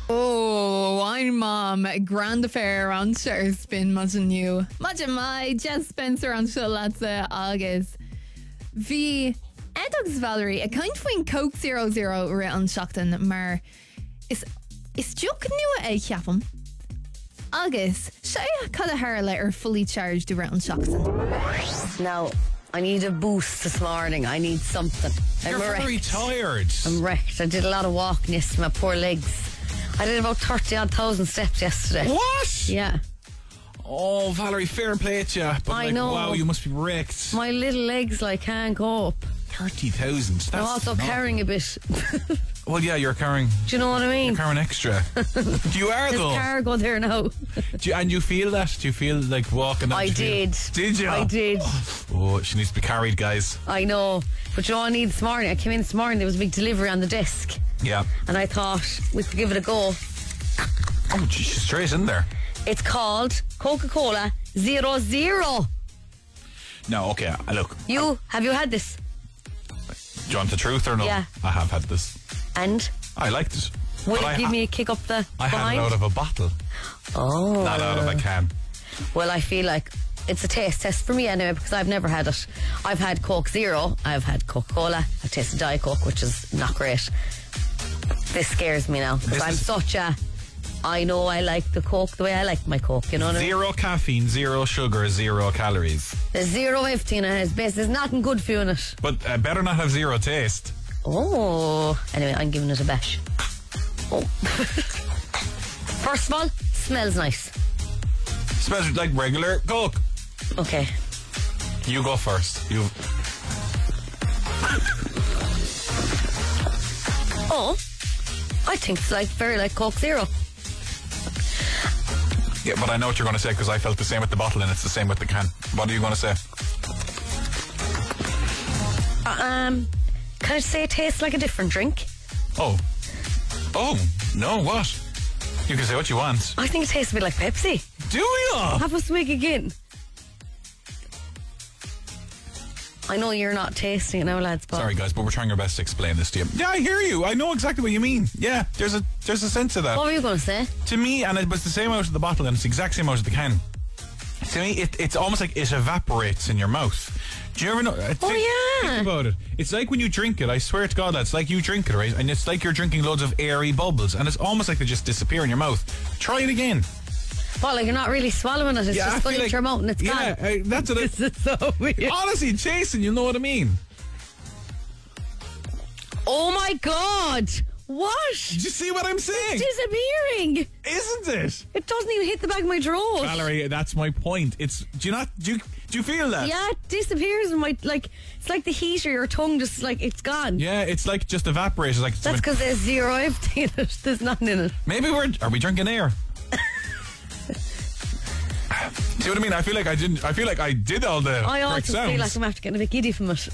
Oh, I'm Mom, Grand Affair an Seir Spin Maidin nu. Maidin mai, Jess Spencer an seo lása agus. Bhí Edogs Valerie a kind faoin Coke 00 ri an seachtain, mar is joke nua é ceapam. Agus, sé cad a hairle ar fully charged ri an seachtain. Now, I need a boost this morning. I need something. You're very tired. I'm wrecked. I did a lot of walking yesterday, my poor legs. I did about 30,000 steps yesterday. What? Yeah. Oh, Valerie, fair play to you. But I know. Wow, you must be wrecked. My little legs, can't go up. 30,000. That's I'm also carrying a bit. Well, yeah, you're carrying. Do you know what I mean? You're carrying extra. You are, There's though. cargo there now. And you feel that? Do you feel like walking out? I did. Did you? I did. Oh, she needs to be carried, guys. I know. But you know what I need this morning? I came in this morning, there was a big delivery on the desk. Yeah. And I thought we could give it a go. Oh, she's straight in there. It's called Coca-Cola 00. No, okay, look. Have you had this? Do you want the truth or no? Yeah. I have had this. And? I liked it. Will you give me a kick up the I behind? had it out of a bottle. Oh. Not out of a can. Well, I feel like it's a taste test for me anyway, because I've never had it. I've had Coke Zero, I've had Coca-Cola, I've tasted Diet Coke, which is not great. This scares me now, because I know I like the Coke the way I like my Coke, you know what I mean? Zero caffeine, zero sugar, 0 calories. There's zero everything in it, there's nothing good for you in it. But better not have zero taste. Oh. Anyway, I'm giving it a bash. Oh. First of all, smells nice. Smells like regular Coke. Okay. You go first. Oh, I think it's very like Coke Zero. Yeah, but I know what you're going to say, because I felt the same with the bottle and it's the same with the can. What are you going to say? Can I say it tastes like a different drink? Oh, no, what? You can say what you want. I think it tastes a bit like Pepsi. Do you? Have a swig again. I know you're not tasting it now, lads. But Sorry, guys, but we're trying our best to explain this to you. Yeah, I hear you. I know exactly what you mean. Yeah, there's a sense of that. What were you going to say? To me, and it was the same out of the bottle, and it's the exact same out of the can. To me, it's almost like it evaporates in your mouth. Do you ever know? Think about it. It's like when you drink it. I swear to God, that's like you drink it, right? And it's like you're drinking loads of airy bubbles, and it's almost like they just disappear in your mouth. Try it again. Well, like you're not really swallowing it. It's just going into your mouth and it's gone. Yeah, that's what This is so weird. Honestly, Jason, you know what I mean. Oh my God! What? Did you see what I'm saying? It's disappearing. Isn't it? It doesn't even hit the back of my throat. Valerie, that's my point. Do you feel that? Yeah, it disappears in my, it's like the heat or your tongue just it's gone. Yeah, it's like just evaporates. Like That's because there's zero everything in it. There's nothing in it. Maybe are we drinking air? See what I mean? I feel like I did all the I correct also sounds. feel like I'm after getting a bit giddy from it.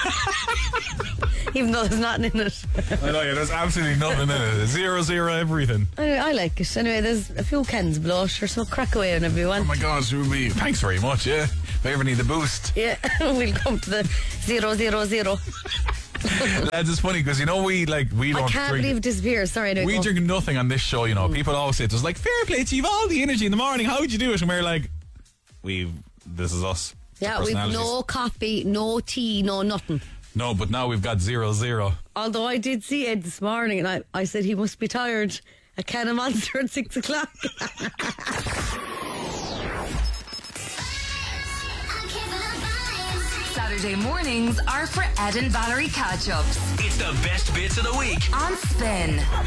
Even though there's nothing in it. I know, yeah, there's absolutely nothing in it. 0 everything. I like it. Anyway, there's a few cans below it, so crack away on everyone. Oh my God, Ruby. Thanks very much, yeah. If I ever need the boost. Yeah, we'll come to the 000. Lads, it's funny because we don't I can't believe it disappears. Sorry, I we drink nothing on this show, People always say it's like, fair play to you, you've all the energy in the morning, how would you do it? And we're like, this is us. Yeah, we've no coffee, no tea, no nothing. No, but now we've got 0. Although I did see Ed this morning and I said he must be tired. A can of Monster at 6 o'clock. Saturday mornings are for Ed and Valerie catch-ups. It's the best bits of the week on Spin.